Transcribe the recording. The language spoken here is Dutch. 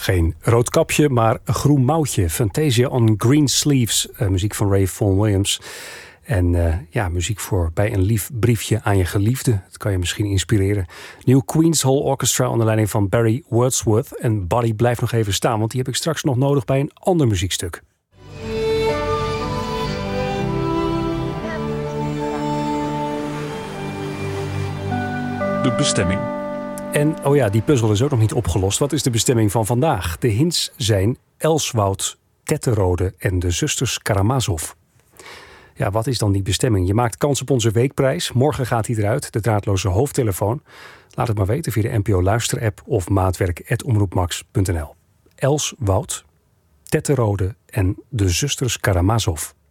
Geen rood kapje, maar een groen mouwtje. Fantasia on Green Sleeves. Muziek van Ray Vaughan Williams. En muziek voor bij een lief briefje aan je geliefde. Dat kan je misschien inspireren. Nieuw Queen's Hall Orchestra onder leiding van Barry Wordsworth. En Buddy blijft nog even staan, want die heb ik straks nog nodig bij een ander muziekstuk. De bestemming. En die puzzel is ook nog niet opgelost. Wat is de bestemming van vandaag? De hints zijn Elswoud, Tetterode en de zusters Karamazov. Ja, wat is dan die bestemming? Je maakt kans op onze weekprijs. Morgen gaat hij eruit, de draadloze hoofdtelefoon. Laat het maar weten via de NPO Luisterapp of maatwerk@omroepmax.nl. Elswoud, Tetterode en de zusters Karamazov.